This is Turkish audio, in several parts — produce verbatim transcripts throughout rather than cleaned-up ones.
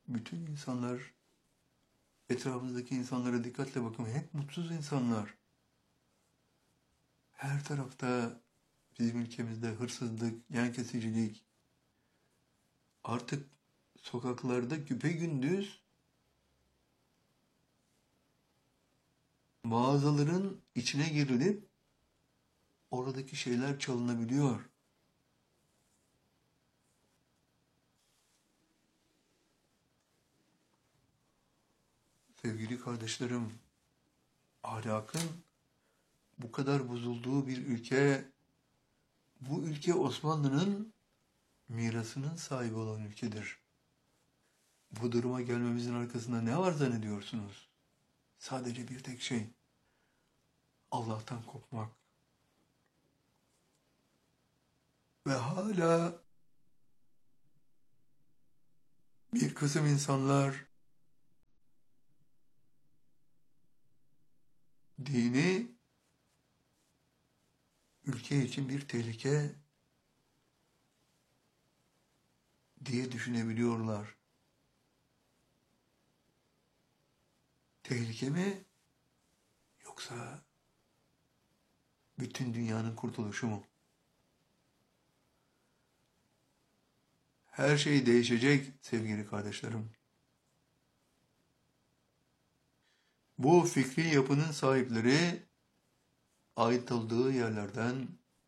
Bütün insanlar, etrafınızdaki insanlara dikkatle bakın. Hep mutsuz insanlar. Her tarafta bizim ülkemizde hırsızlık, yan kesicilik, artık sokaklarda güpegündüz mağazaların içine girilip oradaki şeyler çalınabiliyor. Sevgili kardeşlerim, ahlakın bu kadar bozulduğu bir ülke, bu ülke Osmanlı'nın mirasının sahibi olan ülkedir. Bu duruma gelmemizin arkasında ne var zannediyorsunuz? Sadece bir tek şey, Allah'tan kopmak. Ve hala bir kısım insanlar dini ülke için bir tehlike diye düşünebiliyorlar. Tehlike mi? Yoksa bütün dünyanın kurtuluşu mu? Her şey değişecek sevgili kardeşlerim. Bu fikri yapının sahipleri ait olduğu yerlerden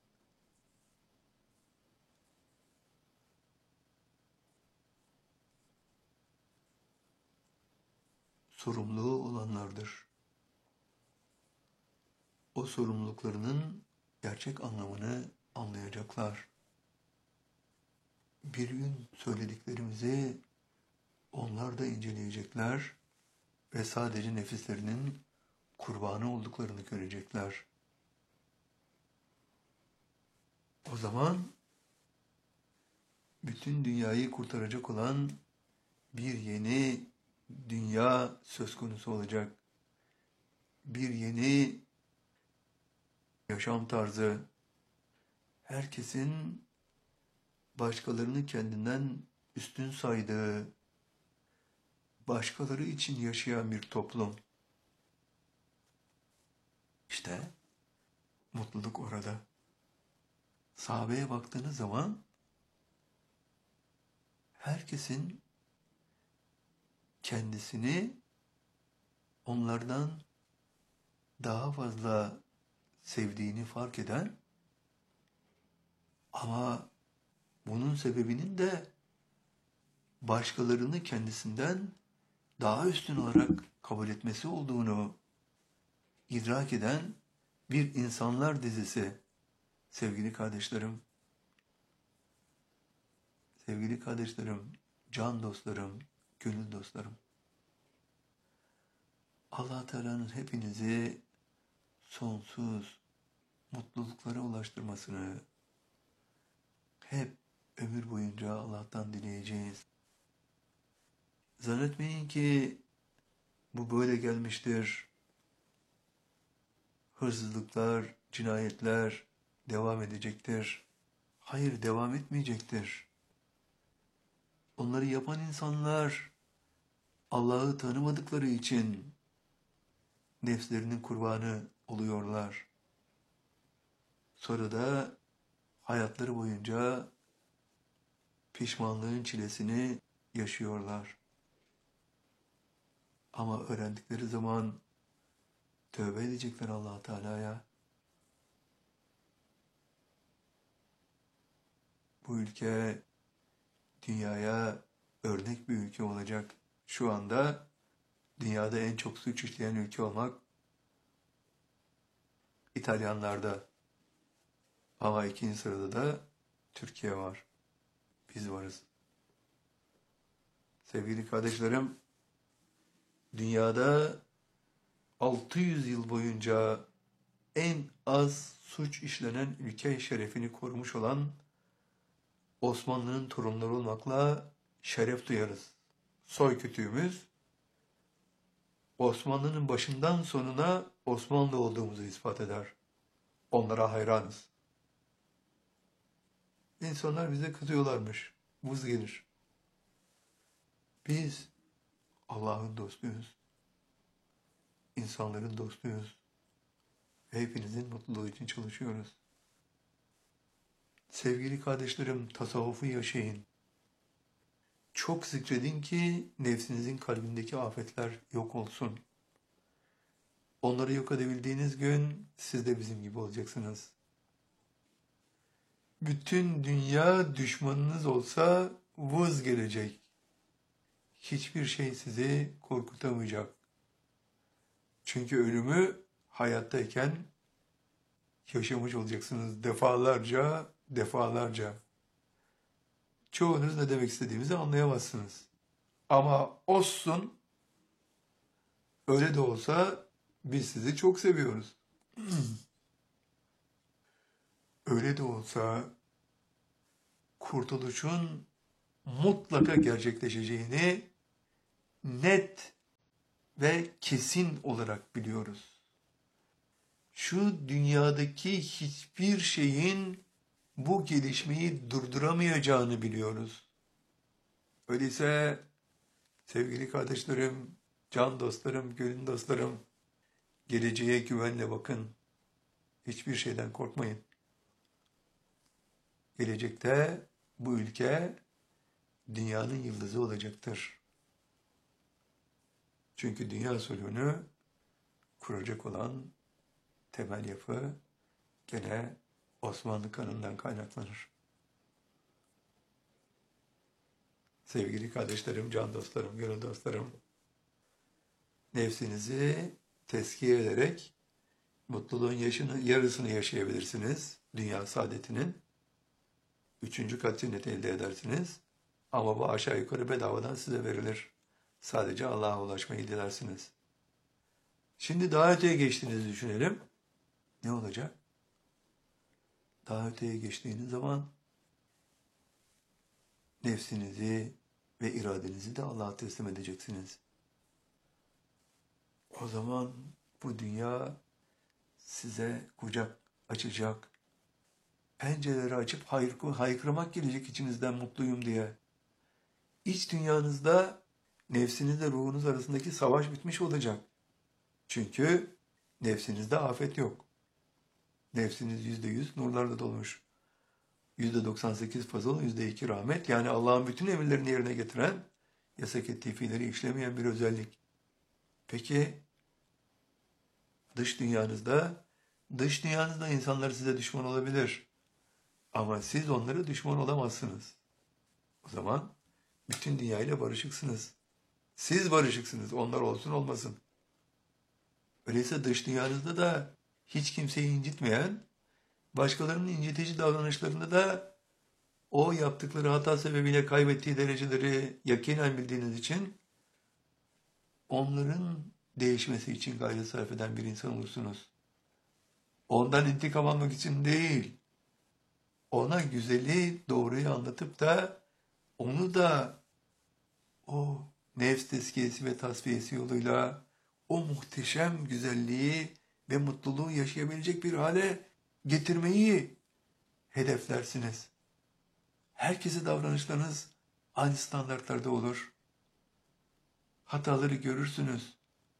sorumlu olanlardır. O sorumluluklarının gerçek anlamını anlayacaklar. Bir gün söylediklerimizi onlar da inceleyecekler ve sadece nefislerinin kurbanı olduklarını görecekler. O zaman bütün dünyayı kurtaracak olan bir yeni dünya söz konusu olacak. Bir yeni yaşam tarzı, herkesin başkalarını kendinden üstün saydığı, başkaları için yaşayan bir toplum. İşte mutluluk orada. Sahabeye baktığınız zaman herkesin kendisini onlardan daha fazla sevdiğini fark eden ama bunun sebebinin de başkalarını kendisinden daha üstün olarak kabul etmesi olduğunu idrak eden bir insanlar dizisi sevgili kardeşlerim. Sevgili kardeşlerim, can dostlarım, gönül dostlarım. Allah Teala'nın hepinizi sonsuz mutluluklara ulaştırmasını hep ömür boyunca Allah'tan dileyeceğiz. Zannetmeyin ki bu böyle gelmiştir. Hırsızlıklar, cinayetler devam edecektir. Hayır, devam etmeyecektir. Onları yapan insanlar Allah'ı tanımadıkları için nefslerinin kurbanı oluyorlar. Sonra da hayatları boyunca pişmanlığın çilesini yaşıyorlar. Ama öğrendikleri zaman tövbe edecekler Allah Teala'ya. Bu ülke dünyaya örnek bir ülke olacak. Şu anda dünyada en çok suç işleyen ülke olmak İtalyanlarda. Ama ikinci sırada da Türkiye var. Biz varız. Sevgili kardeşlerim, dünyada altı yüz yıl boyunca en az suç işlenen ülke şerefini korumuş olan Osmanlı'nın torunları olmakla şeref duyarız. Soy kütüğümüz Osmanlı'nın başından sonuna Osmanlı olduğumuzu ispat eder. Onlara hayranız. İnsanlar bize kızıyorlarmış. Vız gelir. Biz Allah'ın dostuyuz, insanların dostuyuz ve hepinizin mutluluğu için çalışıyoruz. Sevgili kardeşlerim, tasavvufu yaşayın. Çok zikredin ki nefsinizin kalbindeki afetler yok olsun. Onları yok edebildiğiniz gün siz de bizim gibi olacaksınız. Bütün dünya düşmanınız olsa vız gelecek. Hiçbir şey sizi korkutamayacak. Çünkü ölümü hayattayken yaşamış olacaksınız defalarca, defalarca. Çoğunuz ne demek istediğimizi anlayamazsınız. Ama olsun, öyle de olsa biz sizi çok seviyoruz. Öyle de olsa kurtuluşun mutlaka gerçekleşeceğini net ve kesin olarak biliyoruz. Şu dünyadaki hiçbir şeyin bu gelişmeyi durduramayacağını biliyoruz. Öyleyse sevgili kardeşlerim, can dostlarım, gönül dostlarım, geleceğe güvenle bakın. Hiçbir şeyden korkmayın. Gelecekte bu ülke dünyanın yıldızı olacaktır. Çünkü dünya sulhünü kuracak olan temel yapı gene Osmanlı kanından kaynaklanır. Sevgili kardeşlerim, can dostlarım, gönül dostlarım, nefsinizi tezkiye ederek mutluluğun yaşını, yarısını yaşayabilirsiniz. Dünya saadetinin. Üçüncü kat cenneti elde edersiniz. Ama bu aşağı yukarı bedavadan size verilir. Sadece Allah'a ulaşmayı dilersiniz. Şimdi daha öteye geçtiğinizi düşünelim. Ne olacak? Daha öteye geçtiğiniz zaman nefsinizi ve iradenizi de Allah'a teslim edeceksiniz. O zaman bu dünya size kucak açacak. Pencereleri açıp haykırmak gelecek içinizden mutluyum diye. İç dünyanızda nefsinizle ruhunuz arasındaki savaş bitmiş olacak. Çünkü nefsinizde afet yok. Nefsiniz yüzde yüz nurlarla dolmuş. Yüzde doksan sekiz fazıl, yüzde iki rahmet. Yani Allah'ın bütün emirlerini yerine getiren, yasak ettiği fiilleri işlemeyen bir özellik. Peki dış dünyanızda, dış dünyanızda insanlar size düşman olabilir. Ama siz onlara düşman olamazsınız. O zaman bütün dünyayla barışıksınız. Siz barışıksınız, onlar olsun olmasın. Öyleyse dış dünyanızda da hiç kimseyi incitmeyen, başkalarının incitici davranışlarında da o yaptıkları hata sebebiyle kaybettiği dereceleri yakinen bildiğiniz için onların değişmesi için gayret sarf eden bir insan olursunuz. Ondan intikam almak için değil, ona güzeli, doğruyu anlatıp da onu da o nefs tezkiyesi ve tasfiyesi yoluyla o muhteşem güzelliği ve mutluluğu yaşayabilecek bir hale getirmeyi hedeflersiniz. Herkese davranışlarınız aynı standartlarda olur. Hataları görürsünüz.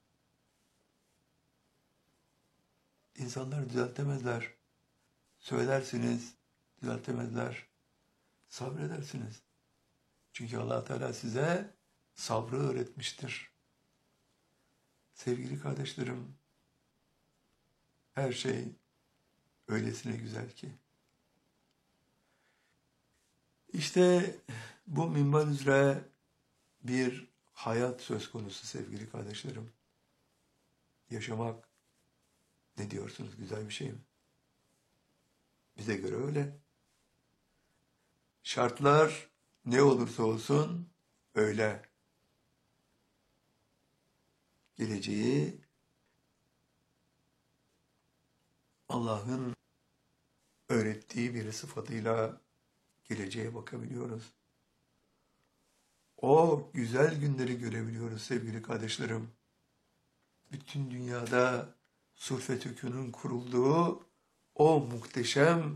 İnsanlar düzeltemezler. Söylersiniz, düzeltemezler. Sabredersiniz. Çünkü Allah Teala size sabrı öğretmiştir. Sevgili kardeşlerim, her şey öylesine güzel ki. İşte bu minval üzere bir hayat söz konusu sevgili kardeşlerim. Yaşamak, ne diyorsunuz, güzel bir şey mi? Bize göre öyle. Şartlar ne olursa olsun öyle. Geleceği Allah'ın öğrettiği bir sıfatıyla geleceğe bakabiliyoruz. O güzel günleri görebiliyoruz sevgili kardeşlerim. Bütün dünyada sulh hükmünün kurulduğu o muhteşem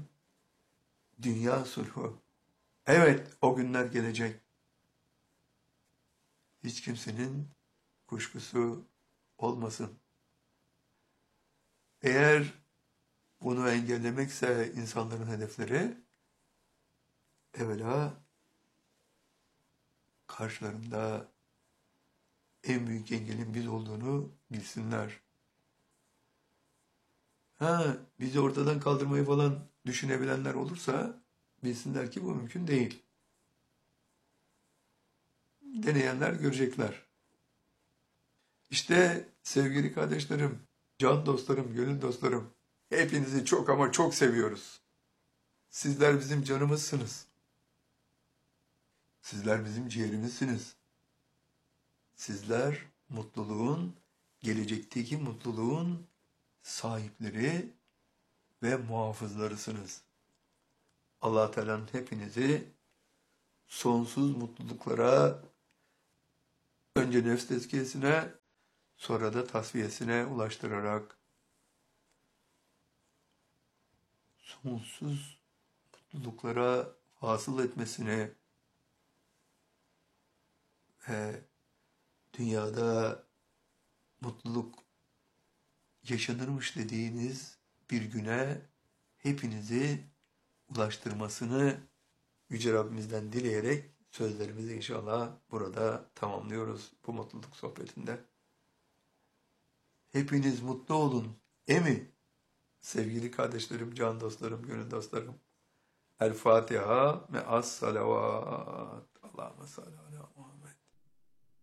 dünya sulhu. Evet, o günler gelecek. hiç kimsenin kuşkusu olmasın. Eğer bunu engellemekse insanların hedefleri, evvela karşılarında en büyük engelin biz olduğunu bilsinler. Ha, bizi ortadan kaldırmayı falan düşünebilenler olursa bilsinler ki bu mümkün değil. Deneyenler görecekler. İşte sevgili kardeşlerim, can dostlarım, gönül dostlarım, hepinizi çok ama çok seviyoruz. Sizler bizim canımızsınız. Sizler bizim ciğerimizsiniz. Sizler mutluluğun, gelecekteki mutluluğun sahipleri ve muhafızlarısınız. Allah Teala'nın hepinizi sonsuz mutluluklara, önce nefs tezkiyesine, sonra da tasfiyesine ulaştırarak sonsuz mutluluklara hasıl etmesini ve dünyada mutluluk yaşanırmış dediğiniz bir güne hepinizi ulaştırmasını Yüce Rabbimizden dileyerek sözlerimizi inşallah burada tamamlıyoruz bu mutluluk sohbetinde. Hepiniz mutlu olun. Emi sevgili kardeşlerim, can dostlarım, gönül dostlarım. El Fatiha ve as salavat. Allahümme salli ala Muhammed.